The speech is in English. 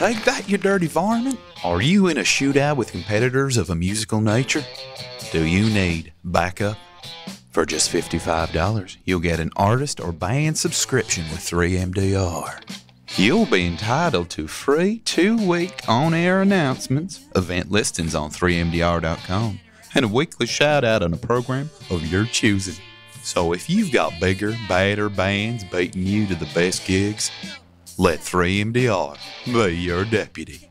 Take that, you dirty varmint. Are you in a shootout with competitors of a musical nature? Do you need backup? For just $55, you'll get an artist or band subscription with 3MDR. You'll be entitled to free 2-week on-air announcements, event listings on 3MDR.com, and a weekly shout-out on a program of your choosing. So if you've got bigger, badder bands beating you to the best gigs, let 3MDR be your deputy.